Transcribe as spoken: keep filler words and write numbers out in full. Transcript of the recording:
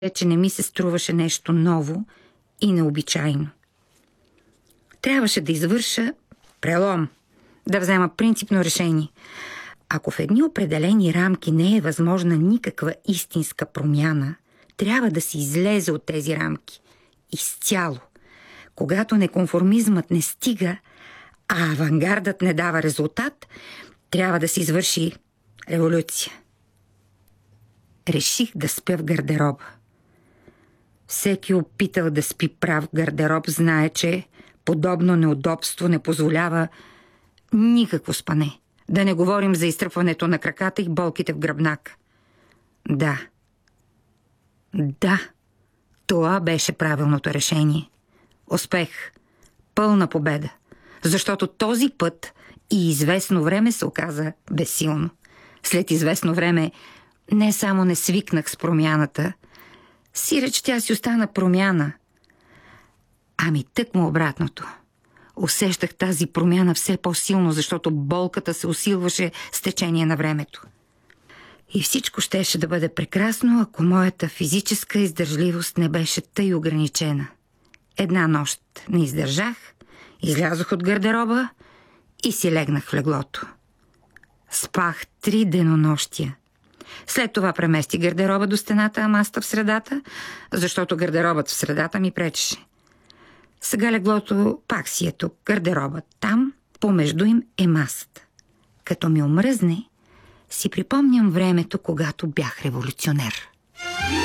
че не ми се струваше нещо ново и необичайно. Трябваше да извърша прелом, да взема принципно решение. Ако в едни определени рамки не е възможна никаква истинска промяна, трябва да се излезе от тези рамки. Изцяло. Когато неконформизмът не стига, а авангардът не дава резултат, трябва да се извърши революция. Реших да спя в гардероба. Всеки опитал да спи прав гардероб знае, че подобно неудобство не позволява никакво спане. Да не говорим за изтръпването на краката и болките в гръбнака. Да. Да. Това беше правилното решение. Успех. Пълна победа. Защото този път и известно време се оказа безсилно. След известно време не само не свикнах с промяната, сиреч тя си остана промяна. Ами тъкмо обратното. Усещах тази промяна все по-силно, защото болката се усилваше с течение на времето. И всичко щеше да бъде прекрасно, ако моята физическа издържливост не беше тъй ограничена. Една нощ не издържах, излязох от гардероба и си легнах в леглото. Спах три денонощия. След това премести гардероба до стената, а масата в средата, защото гардеробът в средата ми пречеше. Сега леглото пак си е тук, гардеробът там, помежду им е масата. Като ми омръзне, си припомням времето, когато бях революционер.